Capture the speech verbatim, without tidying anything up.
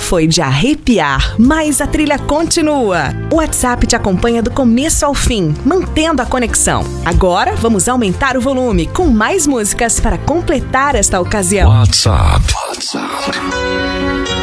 foi de arrepiar, mas a trilha continua. O WhatsApp te acompanha do começo ao fim, mantendo a conexão. Agora vamos aumentar o volume com mais músicas para completar esta ocasião. WhatsApp. WhatsApp.